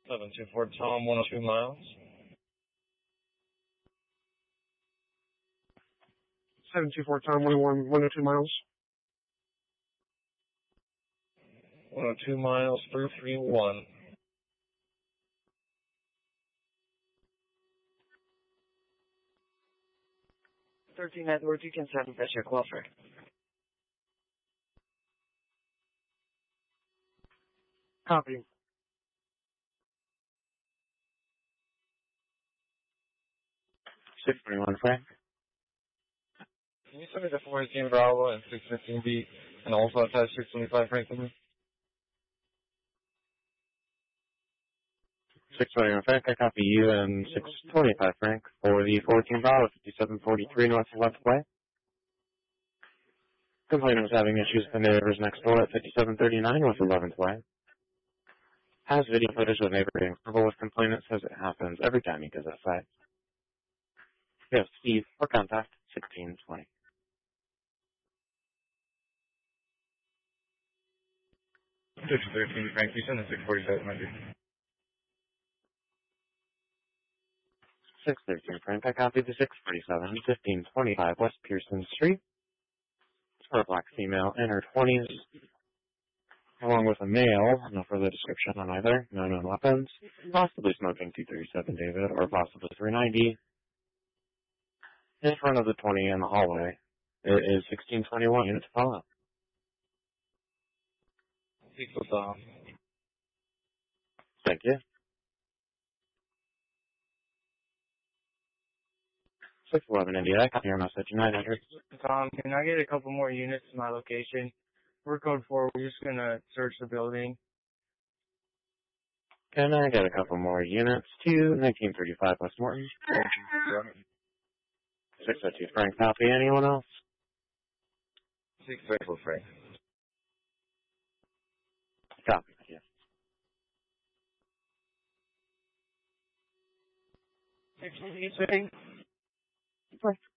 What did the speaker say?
724 Tom, 102 miles. 724 Tom, 102 miles. 102 miles, 331. 13 Network, you can send that's your closer. Copy. 621 Frank. Can you send me the 418 Bravo and 615 B, and also attach 625 Frank to me? 621 Frank, I copy you, and 625 Frank for the 14 Bravo, 5743 North 11th Way. Complainant was having issues with the neighbors next door at 5739 North 11th Way. Has video footage of the neighbor being verbal with complainant, says it happens every time he goes outside. Yes, Steve, or contact 1620. District 13 Frank, you send the 647 might be. 613 Frank, I copied the 647, 1525 West Pearson Street. For a black female in her 20s, along with a male, no further description on either, no known weapons, possibly smoking 237 David, or possibly 390. In front of the 20 in the hallway, it is 1621 units to follow. Equals off. Thank you. 611 India, I copy your message, 900. Tom, can I get a couple more units to my location? We're code 4, we're just gonna search the building. Can I get a couple more units to 1935 West Morton? 602 Frank, copy. Anyone else? 634 Frank. Copy, yeah. 628 Frank.